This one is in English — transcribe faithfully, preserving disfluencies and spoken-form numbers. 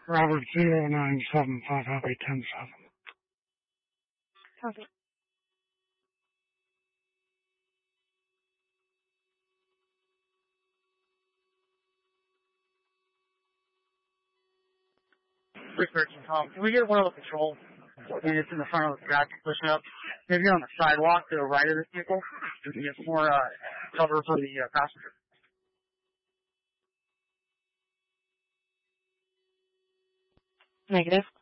Robert zero nine seven five, Happy ten seven. Copy. Researching Tom. Can we get one of the patrol? And it's in the front of the back pushing up. Maybe on the sidewalk to the right of this vehicle. We can get more uh, cover for the uh, passenger. Negative.